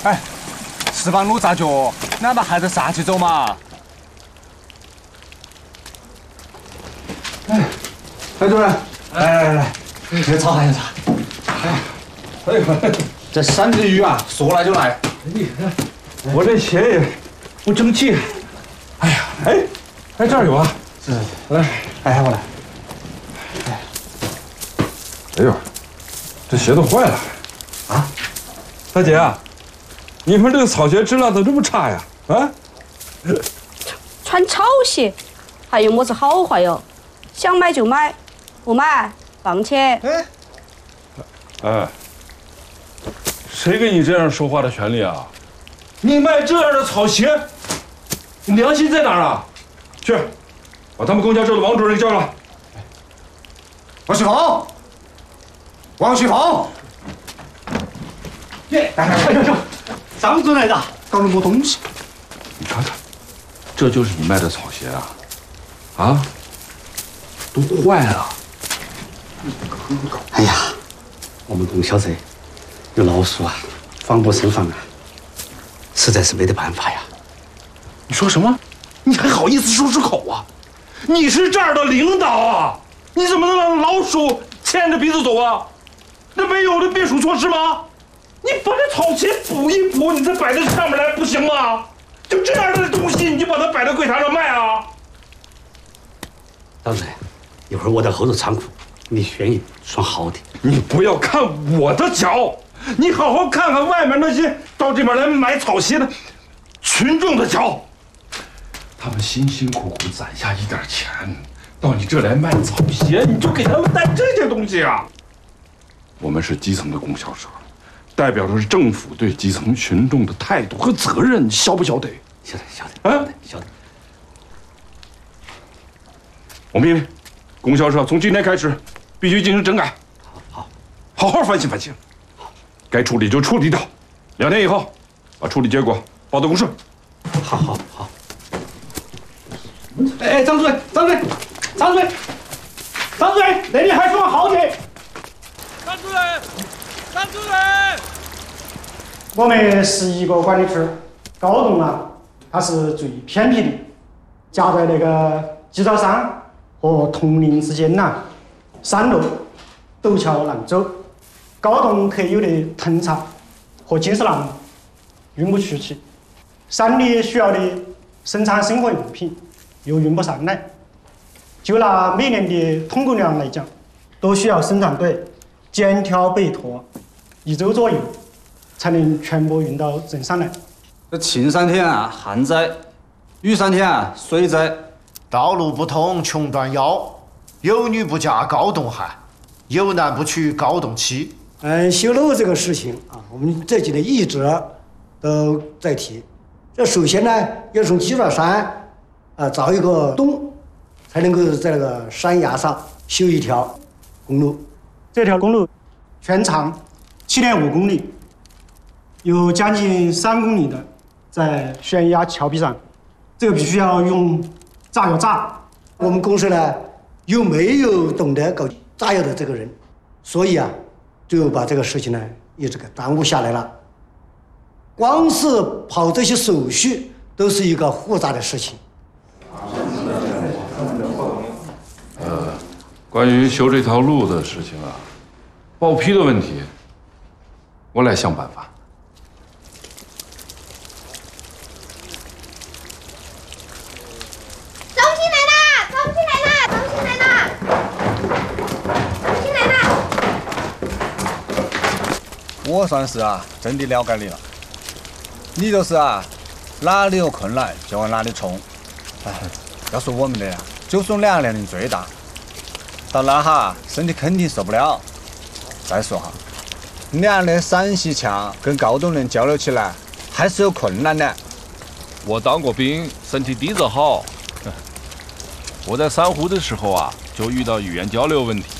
哎，石板路咋脚？哪把还得上去走嘛？ 蔡主任，来，先炒下，哎呦，这山里的鱼啊，说来就来。我这鞋也不争气。哎呀，哎，这儿有啊。是，来，我来。哎呦，这鞋都坏了。啊，大姐啊，你们这个草鞋质量怎么这么差呀？啊？ 穿草鞋还有么子好坏哟？想买就买，不买放弃。 哎，谁给你这样说话的权利啊？你卖这样的草鞋，你良心在哪儿啊？去，把他们供销社的王主任叫来。 王旭峰，王旭峰， 耶！哎，张主任的， 搞那么东西？ 你看看，这就是你卖的草鞋啊！啊，都坏了。 哎呀，我们供销社有老鼠啊，防不胜防啊，实在是没得办法呀。 你说什么？你还好意思说出口啊？你是这儿的领导啊！你怎么能让老鼠牵着鼻子走啊？那没有的避暑措施吗？你把这草鞋补一补，你再摆在上面来不行吗？就这样的东西，你就把它摆在柜台上卖啊？ 张主任，一会儿我到后头仓库，你选一双好的。 你不要看我的脚，你好好看看外面那些到这边来买草鞋的群众的脚。他们辛辛苦苦攒下一点钱，到你这来卖草鞋，你就给他们带这些东西啊？我们是基层的供销社，代表的是政府对基层群众的态度和责任，你晓不晓得？ 晓得，啊，晓得。 我命令，供销社从今天开始必须进行整改，好好反省反省，该处理就处理掉，2天以后把处理结果报到公社。 好。哎，张主任，那里还双好的。 张主任， 我们11个管理处，高洞啊，它是最偏僻的，夹在那个鸡爪山和铜陵之间呐，山路陡峭难走，高洞特有的藤草和金丝楠运不出去，山里需要的生产生活用品又运不上来。就拿每年的统购量来讲，都需要生产队肩挑背拖1周左右，才能全部运到镇上来。 这晴3天啊，旱灾；雨3天啊，水灾。 道路不通穷断腰，有女不嫁高洞汉，有男不娶高洞妻。 修路这个事情啊，我们这几年一直都在提。这首先呢，要从鸡爪山凿一个洞，才能够在那个山崖上修一条公路。 这条公路全长7.5公里，有将近3公里的在悬崖峭壁上，这个必须要用炸药炸。 我们公司呢又没有懂得搞炸药的这个人，所以啊，就把这个事情呢一直给耽误下来了。光是跑这些手续都是一个复杂的事情。 关于修这条路的事情啊，报批的问题，我来想办法。 中心来啦！ 我算是真的了解你了，你就是哪里有困难就往哪里冲。要说我们的就算2年龄最大，到那身体肯定受不了。再说2的陕西腔跟高洞人交流起来还是有困难的。 我当过兵，身体底子好。我在散户的时候就遇到语言交流问题，